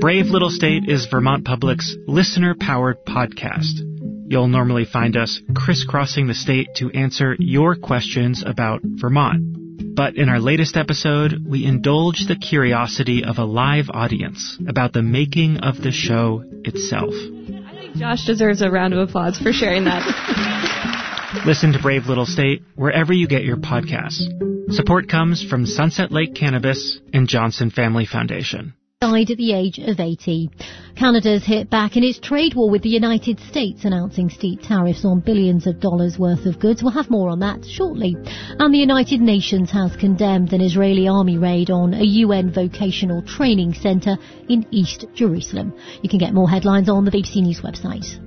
Brave Little State is Vermont Public's listener-powered podcast. You'll normally find us crisscrossing the state to answer your questions about Vermont. But in our latest episode, we indulge the curiosity of a live audience about the making of the show itself. I think Josh deserves a round of applause for sharing that. Listen to Brave Little State wherever you get your podcasts. Support comes from Sunset Lake Cannabis and Johnson Family Foundation. Died at the age of 80. Canada's hit back in its trade war with the United States, announcing steep tariffs on billions of dollars worth of goods. We'll have more on that shortly. And the United Nations has condemned an Israeli army raid on a UN vocational training centre in East Jerusalem. You can get more headlines on the BBC News website.